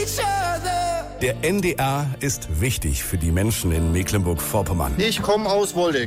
Der NDR ist wichtig für die Menschen in Mecklenburg-Vorpommern. Ich komme aus Woldeck.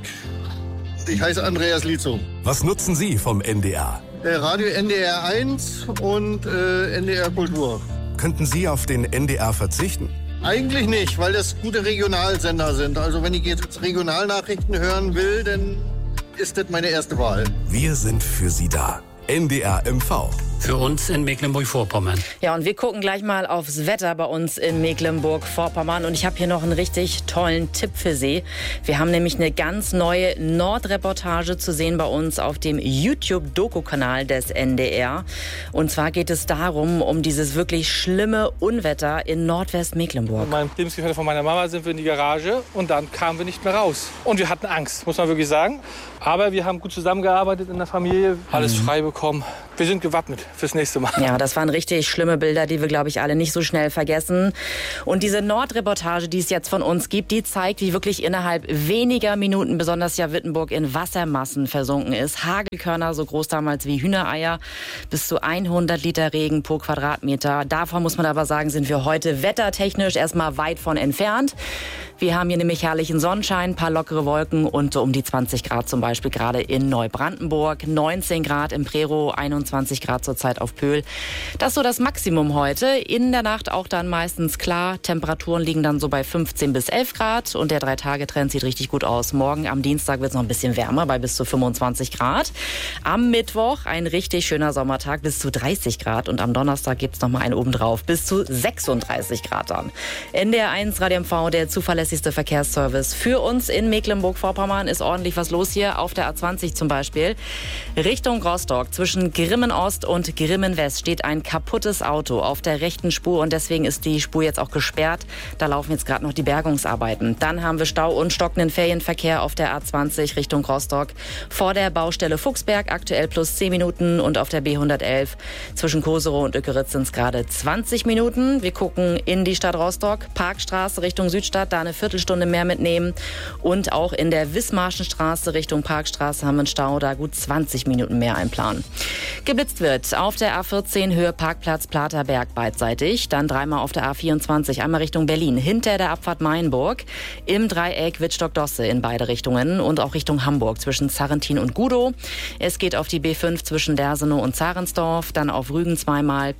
Ich heiße Andreas Lietzow. Was nutzen Sie vom NDR? Radio NDR 1 und NDR Kultur. Könnten Sie auf den NDR verzichten? Eigentlich nicht, weil das gute Regionalsender sind. Also wenn ich jetzt Regionalnachrichten hören will, dann ist das meine erste Wahl. Wir sind für Sie da. NDR MV. Für uns in Mecklenburg-Vorpommern. Ja, und wir gucken gleich mal aufs Wetter bei uns in Mecklenburg-Vorpommern. Und ich habe hier noch einen richtig tollen Tipp für Sie. Wir haben nämlich eine ganz neue Nordreportage zu sehen bei uns auf dem YouTube-Doku-Kanal des NDR. Und zwar geht es darum, um dieses wirklich schlimme Unwetter in Nordwestmecklenburg. Mit meinem Lebensgefährte von meiner Mama sind wir in die Garage und dann kamen wir nicht mehr raus. Und wir hatten Angst, muss man wirklich sagen. Aber wir haben gut zusammengearbeitet in der Familie, alles frei bekommen. Wir sind gewappnet fürs nächste Mal. Ja, das waren richtig schlimme Bilder, die wir, glaube ich, alle nicht so schnell vergessen. Und diese Nordreportage, die es jetzt von uns gibt, die zeigt, wie wirklich innerhalb weniger Minuten besonders ja Wittenburg in Wassermassen versunken ist. Hagelkörner so groß damals wie Hühnereier, bis zu 100 Liter Regen pro Quadratmeter. Davon muss man aber sagen, sind wir heute wettertechnisch erstmal weit von entfernt. Wir haben hier nämlich herrlichen Sonnenschein, ein paar lockere Wolken und um die 20 Grad zum Beispiel gerade in Neubrandenburg, 19 Grad im Prero, 21 Grad zurzeit auf Pöhl. Das ist so das Maximum heute. In der Nacht auch dann meistens klar. Temperaturen liegen dann so bei 15 bis 11 Grad und der 3-Tage-Trend sieht richtig gut aus. Morgen am Dienstag wird es noch ein bisschen wärmer bei bis zu 25 Grad. Am Mittwoch ein richtig schöner Sommertag bis zu 30 Grad und am Donnerstag gibt es noch mal einen obendrauf bis zu 36 Grad dann. NDR 1 Radio MV, der zuverlässigste Verkehrsservice für uns in Mecklenburg-Vorpommern. Ist ordentlich was los hier auf der A20 zum Beispiel. Richtung Rostock zwischen Grimmen Ost und Grimmen West steht ein kaputtes Auto auf der rechten Spur und deswegen ist die Spur jetzt auch gesperrt. Da laufen jetzt gerade noch die Bergungsarbeiten. Dann haben wir Stau und stockenden Ferienverkehr auf der A20 Richtung Rostock. Vor der Baustelle Fuchsberg aktuell plus 10 Minuten und auf der B111 zwischen Koserow und Ückeritz sind es gerade 20 Minuten. Wir gucken in die Stadt Rostock, Parkstraße Richtung Südstadt, da eine Viertelstunde mehr mitnehmen und auch in der Wismarschenstraße Richtung Parkstraße haben wir einen Stau, da gut 20 Minuten mehr einplanen. Geblitzt wird auf der A14 Höhe Parkplatz Platerberg beidseitig, dann dreimal auf der A24, einmal Richtung Berlin, hinter der Abfahrt Mayenburg, im Dreieck Wittstock-Dosse in beide Richtungen und auch Richtung Hamburg zwischen Zarrentin und Gudow. Es geht auf die B5 zwischen Dersenow und Zarensdorf, dann auf Rügen zweimal,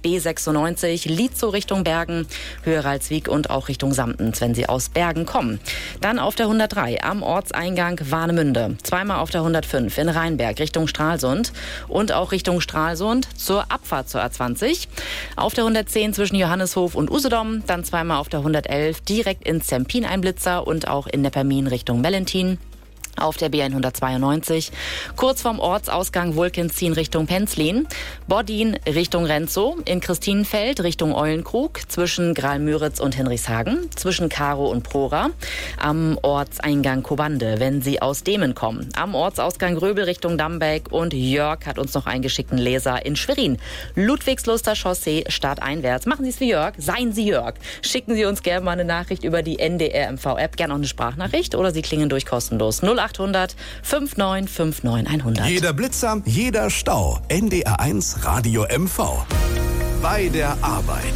B96 Lietzow Richtung Bergen, Höhe Ralswiek und auch Richtung Samtens, wenn Sie aus Bergen kommen. Dann auf der 103 am Ortseingang Warnemünde, zweimal auf der 105 in Rheinberg Richtung Stralsund und auch Richtung Stralsund zur Abfahrt zur A20. Auf der 110 zwischen Johanneshof und Usedom, dann zweimal auf der 111 direkt in Zempin ein Blitzer und auch in Neppermin Richtung Mellentin. Auf der B192, kurz vorm Ortsausgang Wulkenzien Richtung Penzlin, Boddin Richtung Renzow, in Christinenfeld Richtung Eulenkrug, zwischen Graal-Müritz und Hinrichshagen, zwischen Karow und Prora, am Ortseingang Kobande, wenn Sie aus Demen kommen, am Ortsausgang Gröbel Richtung Dambeck und Jörg hat uns noch einen geschickten Leser in Schwerin. Ludwigsluster Chaussee starteinwärts. Machen Sie es wie Jörg, seien Sie Jörg. Schicken Sie uns gerne mal eine Nachricht über die NDR MV-App, gerne auch eine Sprachnachricht oder Sie klingen durch kostenlos 0800 5959 100. Jeder Blitzer, jeder Stau. NDR 1 Radio MV. Bei der Arbeit.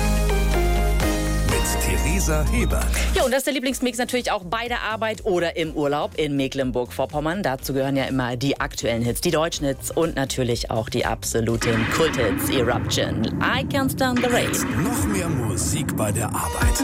Mit Theresa Hebert. Ja, und das ist der Lieblingsmix natürlich auch bei der Arbeit oder im Urlaub in Mecklenburg-Vorpommern. Dazu gehören ja immer die aktuellen Hits, die deutschen Hits und natürlich auch die absoluten Kulthits. Eruption, I Can't Stand the Rain. Jetzt noch mehr Musik bei der Arbeit.